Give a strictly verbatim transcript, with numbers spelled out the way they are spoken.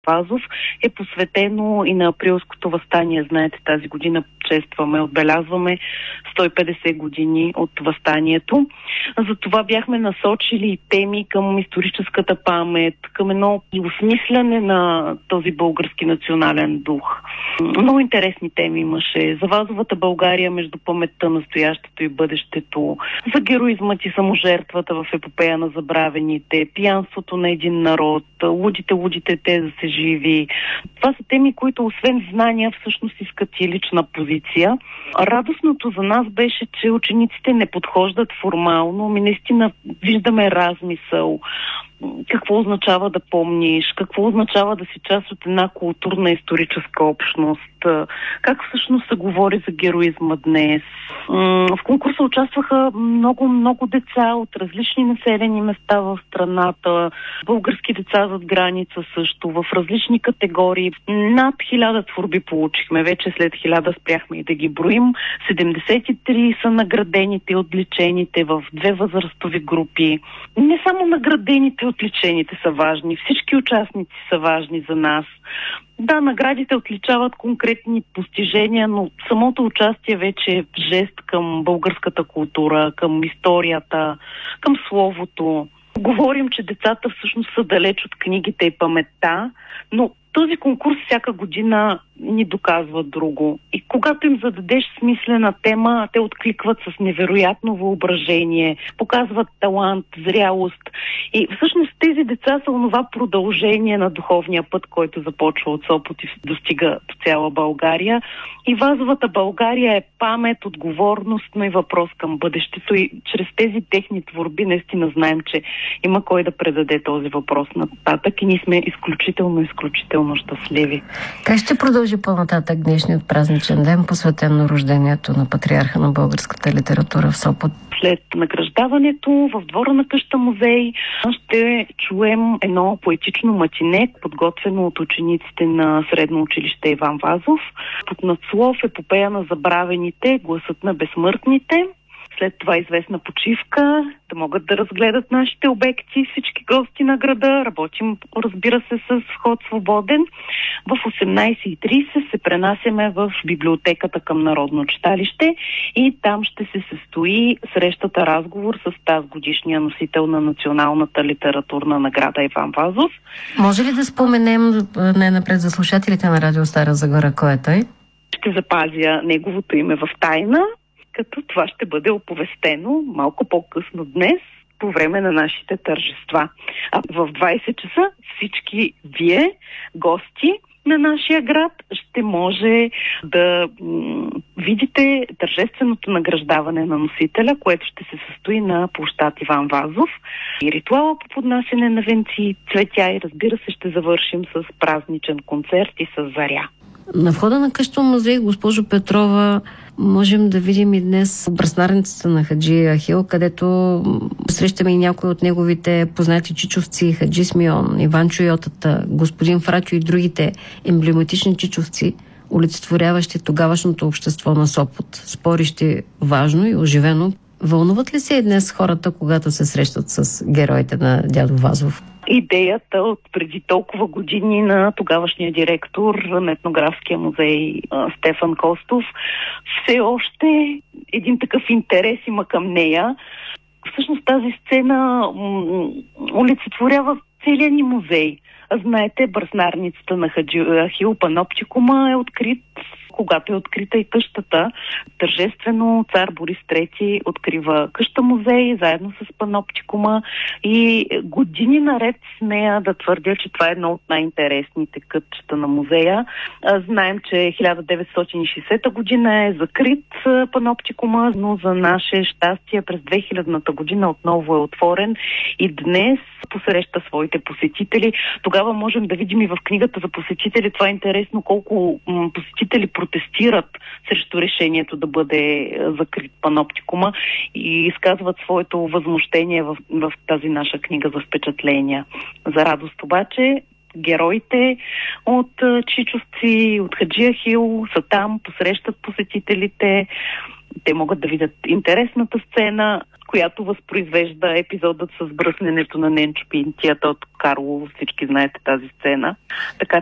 Вазов е посветено и на априлското въстание. Знаете, тази година честваме, отбелязваме сто и петдесет години от въстанието. Затова бяхме насочили теми към историческата памет, към едно осмисляне на този български национален дух. Много интересни теми имаше. За Вазовата България между паметта, настоящето и бъдещето, за героизмът и саможертвата в епопея на забравените, пиянството на един народ, лудите, лудите те да се живи. Това са теми, които освен знания всъщност искат и лична позиция. Радостното за нас беше, че учениците не подхождат формално, ми наистина виждаме размисъл. Какво означава да помниш, какво означава да си част от една културна историческа общност, как всъщност се говори за героизма днес. В конкурса участваха много-много деца от различни населени места в страната, български деца зад граница също, в различни категории. Над хиляда творби получихме, вече след хиляда спряхме и да ги броим. седемдесет и три са наградените и отличените в две възрастови групи. Не само наградените отличените са важни, всички участници са важни за нас. Да, наградите отличават конкретни постижения, но самото участие вече е жест към българската култура, към историята, към словото. Говорим, че децата всъщност са далеч от книгите и паметта, но този конкурс всяка година ни доказва друго. И когато им зададеш смислена тема, те откликват с невероятно въображение, показват талант, зрялост. И всъщност тези деца са онова продължение на духовния път, който започва от Сопот и достига до цяла България. И Вазовата България е памет, отговорност, но и въпрос към бъдещето. И чрез тези техни творби наистина знаем, че има кой да предаде този въпрос нататък и ние сме изключително, изключително щастливи. Как ще продължи по-нататък днешният празничен ден, посветен на рождението на патриарха на българската литература в Сопот? След награждаването в двора на къща музей ще чуем едно поетично матине, подготвено от учениците на Средно училище Иван Вазов. Под надслов епопея на забравените, гласът на безсмъртните. След това известна почивка, да могат да разгледат нашите обекти, всички гости на града. Работим, разбира се, с вход свободен. В осемнайсет и трийсет се пренасяме в библиотеката към Народно читалище и там ще се състои срещата разговор с тази годишния носител на националната литературна награда Иван Вазов. Може ли да споменем най-напред за слушателите на Радио Стара Загора кой е той? Ще запазя неговото име в тайна, като това ще бъде оповестено малко по-късно днес, по време на нашите тържества. А в двайсет часа всички вие, гости на нашия град, ще може да м- видите тържественото награждаване на носителя, което ще се състои на площад Иван Вазов. И ритуала по поднасяне на венци, цветя и разбира се ще завършим с празничен концерт и с заря. На входа на къща музей, госпожо Петрова, можем да видим и днес браснарницата на Хаджи Ахил, където срещаме и някои от неговите познати чичовци, Хаджи Смион, Иван Чойотата, господин Фрачо и другите емблематични чичовци, олицетворяващи тогавашното общество на Сопот, спорещи важно и оживено. Вълнуват ли се и днес хората, когато се срещат с героите на дядо Вазов? Идеята от преди толкова години на тогавашния директор на етнографския музей Стефан Костов, все още един такъв интерес има към нея. Всъщност тази сцена м- олицетворява целия ни музей. Знаете, браснарницата на Хаджи Ахил, паноптикума е открит, когато е открита и къщата. Тържествено цар Борис трети открива къща музей заедно с паноптикума и години наред смея да твърдя, че това е едно от най-интересните кътчета на музея. Знаем, че хиляда деветстотин и шейсета година е закрит паноптикума, но за наше щастие през две хилядната година отново е отворен и днес посреща своите посетители. Тогава можем да видим и в книгата за посетители, това е интересно, колко м- посетители протестират срещу решението да бъде закрит паноптикума и изказват своето възмущение в, в тази наша книга за впечатления. За радост обаче героите от чичовци, от Хаджи Ахил са там, посрещат посетителите. те могат да видят интересната сцена, която възпроизвежда епизодът с бръсненето на Ненчо Пинтията от Карлово. Всички знаете тази сцена. Така